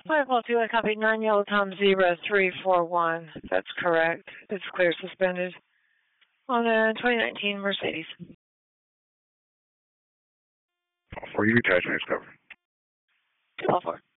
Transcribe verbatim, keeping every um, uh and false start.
five Paul two, I copy nine Yellow Tom zero three four one. That's correct. It's clear suspended on a twenty nineteen Mercedes. For you, attachment is covered. two Paul four.